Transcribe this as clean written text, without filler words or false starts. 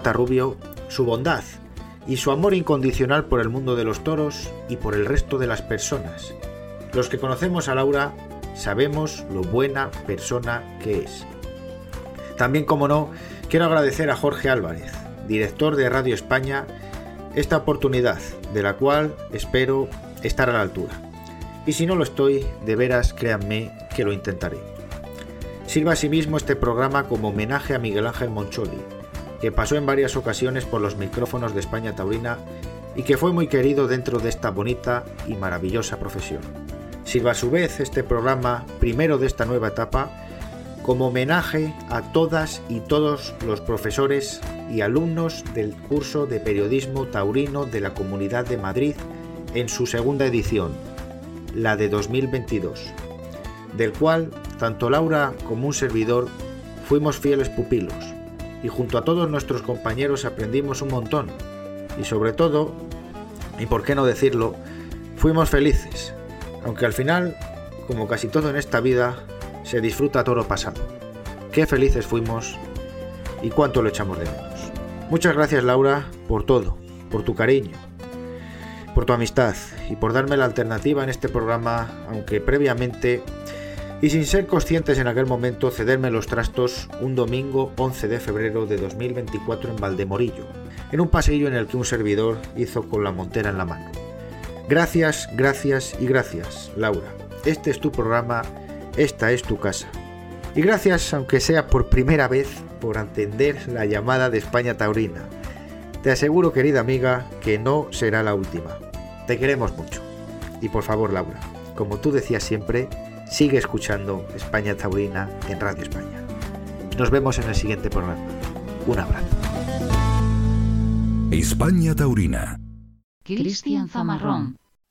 Mata Rubio, su bondad y su amor incondicional por el mundo de los toros y por el resto de las personas. Los que conocemos a Laura sabemos lo buena persona que es. También, como no, quiero agradecer a Jorge Álvarez, director de Radio España, esta oportunidad, de la cual espero estar a la altura. Y si no lo estoy, de veras, créanme que lo intentaré. Sirva asimismo este programa como homenaje a Miguel Ángel Moncholi, que pasó en varias ocasiones por los micrófonos de España Taurina y que fue muy querido dentro de esta bonita y maravillosa profesión. Sirva a su vez este programa, primero de esta nueva etapa, como homenaje a todas y todos los profesores y alumnos del curso de Periodismo Taurino de la Comunidad de Madrid en su segunda edición, la de 2022, del cual tanto Laura como un servidor fuimos fieles pupilos y junto a todos nuestros compañeros aprendimos un montón y sobre todo, y por qué no decirlo, fuimos felices, aunque al final, como casi todo en esta vida, se disfruta a toro pasado. Qué felices fuimos y cuánto lo echamos de menos. Muchas gracias, Laura, por todo, por tu cariño, por tu amistad y por darme la alternativa en este programa, aunque previamente y sin ser conscientes en aquel momento cederme los trastos un domingo 11 de febrero de 2024 en Valdemorillo, en un paseillo en el que un servidor hizo con la montera en la mano. Gracias, gracias y gracias, Laura. Este es tu programa, esta es tu casa. Y gracias, aunque sea por primera vez, por atender la llamada de España Taurina. Te aseguro, querida amiga, que no será la última. Te queremos mucho. Y por favor, Laura, como tú decías siempre, sigue escuchando España Taurina en Radio España. Nos vemos en el siguiente programa. Un abrazo. España Taurina. Cristian Zamarrón.